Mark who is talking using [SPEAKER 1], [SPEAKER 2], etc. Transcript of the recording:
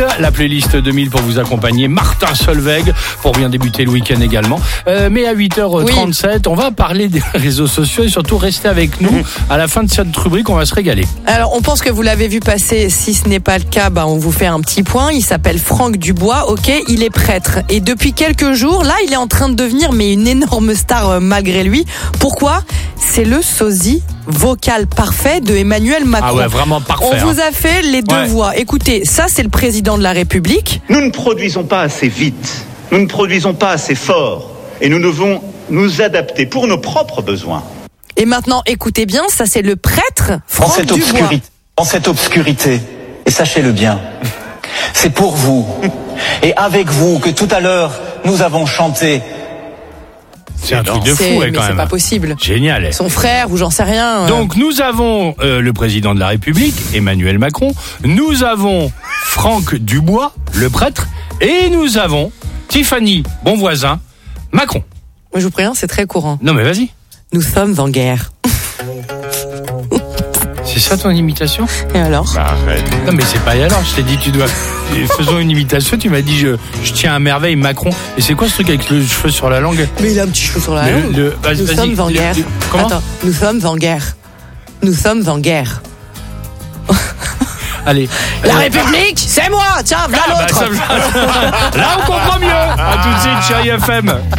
[SPEAKER 1] Kid, la playlist 2000 pour vous accompagner. Martin Solveig pour bien débuter le week-end également. Mais à 8h37, on va parler des réseaux sociaux et surtout rester avec nous. À la fin de cette rubrique, on va se régaler.
[SPEAKER 2] Alors, on pense que vous l'avez vu passer. Si ce n'est pas le cas, on vous fait un petit point. Il s'appelle Franck Dubois. Ok, il est prêtre. Et depuis quelques jours, là, il est en train de devenir une énorme star malgré lui. Pourquoi ? C'est le sosie vocal parfait de Emmanuel Macron.
[SPEAKER 1] Ah ouais, vraiment parfait.
[SPEAKER 2] On vous a fait les deux voix. Écoutez, ça, c'est le président de la République.
[SPEAKER 3] Nous ne produisons pas assez vite. Nous ne produisons pas assez fort. Et nous devons nous adapter pour nos propres besoins.
[SPEAKER 2] Et maintenant, écoutez bien, ça c'est le prêtre Franck Dubois.
[SPEAKER 4] En cette obscurité, et sachez-le bien, c'est pour vous et avec vous que tout à l'heure nous avons chanté.
[SPEAKER 1] C'est un truc de fou quand même.
[SPEAKER 2] C'est pas possible.
[SPEAKER 1] Génial.
[SPEAKER 2] Son frère ou j'en sais rien.
[SPEAKER 1] Donc nous avons le président de la République, Emmanuel Macron. Nous avons Franck Dubois, le prêtre. Et nous avons Tiffany Bonvoisin, Macron.
[SPEAKER 2] Moi je vous préviens, c'est très courant.
[SPEAKER 1] Non mais vas-y.
[SPEAKER 2] Nous sommes en guerre.
[SPEAKER 1] C'est ça ton imitation ?
[SPEAKER 2] Et alors ?
[SPEAKER 1] Arrête. Non mais c'est pas et alors, je t'ai dit faisons une imitation, tu m'as dit je tiens à merveille Macron. Et c'est quoi ce truc avec le cheveu sur la langue ?
[SPEAKER 2] Mais il a un petit cheveu sur la langue. Nous sommes en guerre.
[SPEAKER 1] Comment ?
[SPEAKER 2] Attends, nous sommes en guerre. Nous sommes en guerre.
[SPEAKER 1] Allez.
[SPEAKER 2] La République, c'est moi. Tiens, voilà l'autre.
[SPEAKER 1] Là on comprend mieux. À tout de suite, chérie FM.